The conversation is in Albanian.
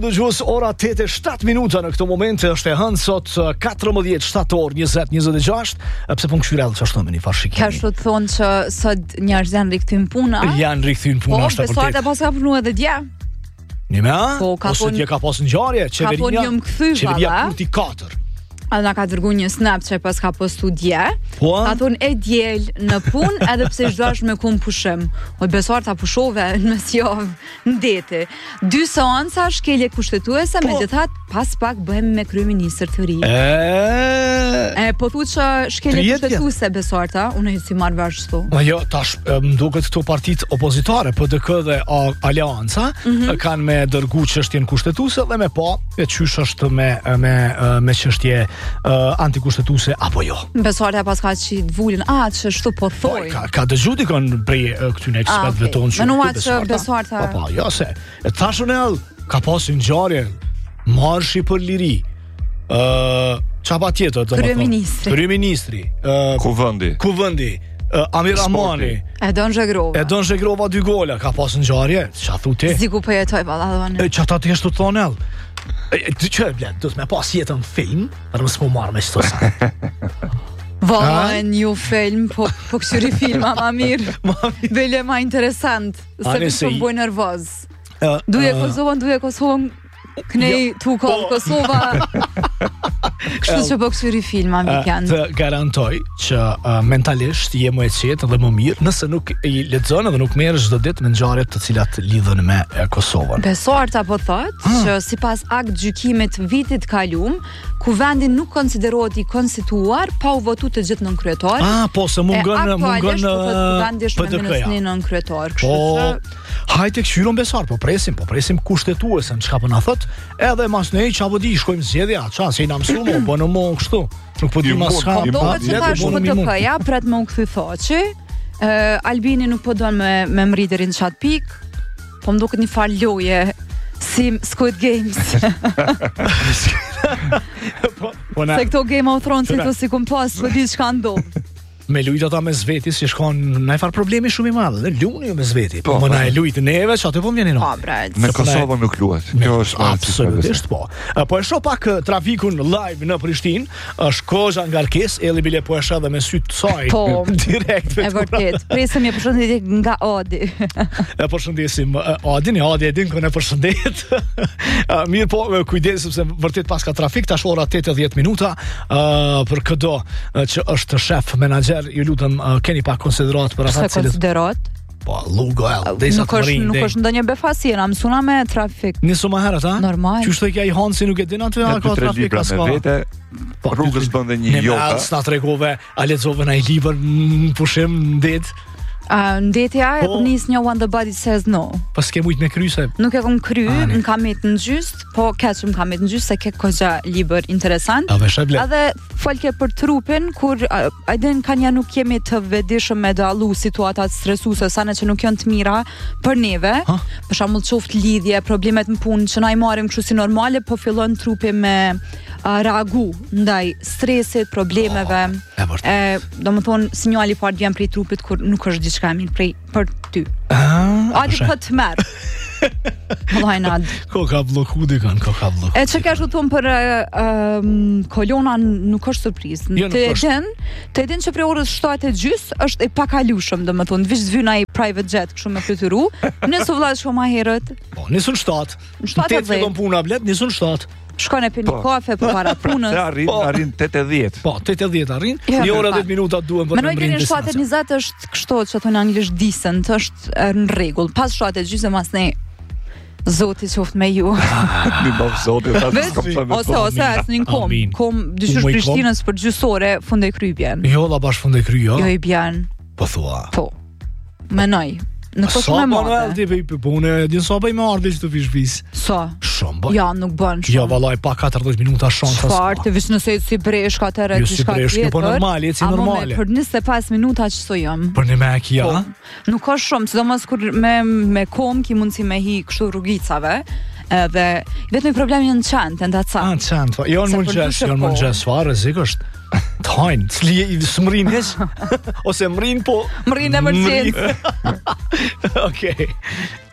Dëgjues, ora 8:07 në këtë moment është e hënë sot 14 shtator 2026, pse po ngjyrell çashtu me një farë Ka shtu të thonë që sot njerëz janë rikthyn puna. Janë rikthyn puna është vërtet. Po, besoj pas ka punu edhe dje. Një me a? Po, ose dje ka pas ngjarje, qeveria. Qeveria Kurti 4. A na ka dërguar një snap që pas ka postu dje. Po? Ka thonë e diel në punë edhe pse çdo është me kum pushim. O besuar ta pushove në mesjavë në deti. 2 seanca shkelje kushtetuese, megjithatë pas pak bëhem me kryeministër të ri. Po thuhet që shkelje kushtetuese besuar ta, unë si marr vesh këtu. Jo, tash më duket këto partitë opozitare, PDK dhe Alianca kanë me dërgu çështjen kushtetuese dhe me pa e çysh është me çështje antikushtetuese apo jo. Besuarja pas ka qit vulin, që shtu po thoj. Ka dëgju dikon prej këtyre ekspertëve tonë që menuat që besuarta. Po, jo se. E thashun ka pasur ngjarje marshi për liri. Çfarë tjetër do të thonë? Kryeministri. Kuvendi. Amir Ramani. Edon Zhegrova 2 gola, ka pas ngjarje, çfarë thu ti? Ziku po jetoj valla. Çfarë ti thua thonë? Ti çfarë blen? Do të më pas jetën film, për mos më marr me çto sa. Valla, një film, po këshyri filma ma mirë. Bele ma interesant, se më bëj nervoz. Duje Kosovën, kënej tu kollë Kosova. Kështu që po këshyri filma weekend. Të garantoj që mentalisht je më e qetë dhe më mirë nëse nuk i lexon edhe nuk merr çdo ditë me ngjarjet të cilat lidhen me Kosovën. Besuarta po thotë që sipas akt gjykimit vitit kalum, kuvendi nuk konsiderohet i konstituar pa u votuar të gjithë nën kryetar. Po se mungon kuvendi është me ministrin nën kryetar. Hajde këshyron besar, po presim kushtetuesen çka po na thot, edhe mas ne çfarë di, shkojmë zgjedhja, se i na mësuam, po në mo kështu. Nuk po di mas ka. Do të thash PDK-ja pret më u kthy thoçi. Albini nuk po don me mri deri në çat pik. Po më duket një fal loje si Squid Games. Se këto Game of Thrones këto si kum pas, po di çka ndodh. Me lujt ata me zveti si shkon në far problemi shumë i madh, dhe luni me zveti. Po na e lujt neve, çatë po vjen në. Me Kosovën nuk luhet. Kjo është absolutisht po. Po e shoh pak trafikun live në Prishtinë, është kozha ngarkesë, elli bile po e shoh edhe me sy të saj direkt. E vërtet. Presim një përshëndetje nga Adi. E përshëndesim Adin, Adi e din ku ne përshëndet. Mirë po, kujdes sepse vërtet pas ka trafik, tash ora 8:10 minuta, për këdo që është shef menaxher, ju lutem keni pak konsiderat për ata cilët konsiderat. Po, Lugo nuk është ndonjë befasi, na mësuna me trafik. Nisu më herët, Normal. Qysh thoj ai Hansi nuk e din aty ka trafik as ka. Po rrugës bën dhe një yoga. Sa tregove, a lexove ai libër në pushim ndet? Ndetja nis një When the Body Says No. Po s'ke mujt me kryse. Nuk e kam kry, në kamet në gjyst, po keqëm kamet në gjyst se ke kogja libër interesant. Edhe folke për trupin, kur ajden kanja nuk jemi të vedishëm me dallu situatat stresuse, sa ne që nuk janë të mira për neve, për shembull qoftë lidhje, problemet në punë, që na i marrim kështu si normale, po fillon trupi me reagu ndaj stresit, problemeve. Do më thonë, sinjali parë vjen prej trupit kur nuk është diçka e mirë për ty. Adi po të merë. Mëllajnad. Ko ka bloku dikon, ko ka bloku. E që ka shu thonë për kolona nuk është surprizë. Të edhin që prej orës 7:30 është e pakalushëm, do më thonë, vish zvyn ai private jet kështu me flutyru. Nësë vëllat shko ma herët. Po, nisun 7. Në 8 fillon puna blet, nisun 7. Shkon e pini kafe për para punës. Arrin 8:10. Po, 8:10 arrin. Një orë 10 minuta duhen për të mbritur. Mendoj që 7:20 është kështu që thonë anglisht decent, është në rregull. Pas 7:20 mas ne Zoti qoftë me ju. Mi bëf Zoti ose asnjë kom dyshur Prishtinës për gjysore fundej kry bjen. Jo, la bash fundej kry, jo. Jo i bjen. Po thua. Po. Menoj. Në koshë me marrë. Po unë din sa bëj me ardhe që të vish vis. Sa? Shumë bëj. Ja, nuk bën shumë. Ja, vallaj, pa 40 minuta shansa. Çfarë të vish nëse si breshka të rreth diçka tjetër. Jo, po normale, eci normale. Për 25 minuta që so jam. Për një mek, ja. Nuk ka shumë, sidomos kur me kom ki mundsi me hi kështu rrugicave. Dhe vetëm problemi janë çantë, ndaca. Çantë. Jo në mëngjes, fare rrezik është. Tajnë, s'mrin heq ose mrin po mrin emergjensë. Okej.